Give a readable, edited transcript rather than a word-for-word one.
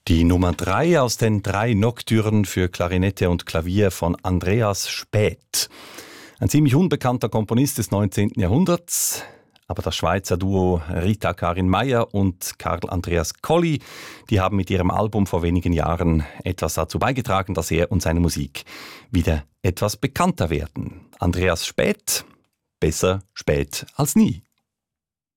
Die Nummer 3 aus den 3 Nocturnen für Klarinette und Klavier von Andreas Späth. Ein ziemlich unbekannter Komponist des 19. Jahrhunderts. Aber das Schweizer Duo Rita Karin Meyer und Karl Andreas Colli, die haben mit ihrem Album vor wenigen Jahren etwas dazu beigetragen, dass er und seine Musik wieder etwas bekannter werden. Andreas Späth, besser spät als nie.